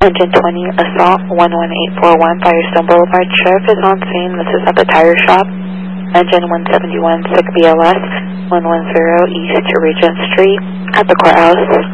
Engine 20, assault 11841, Firestone Boulevard. Sheriff is on scene. This is at the tire shop. Engine 171, SIC BLS 110 East Regent Street at the courthouse.